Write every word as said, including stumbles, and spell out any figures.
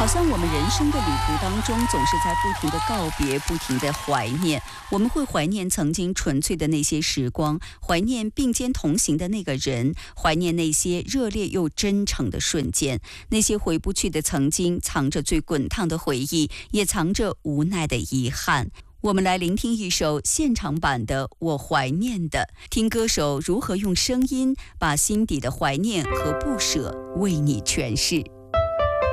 好像我们人生的旅途当中，总是在不停的告别，不停的怀念。我们会怀念曾经纯粹的那些时光，怀念并肩同行的那个人，怀念那些热烈又真诚的瞬间。那些回不去的曾经，藏着最滚烫的回忆，也藏着无奈的遗憾。我们来聆听一首现场版的《我怀念的》，听歌手如何用声音把心底的怀念和不舍为你诠释。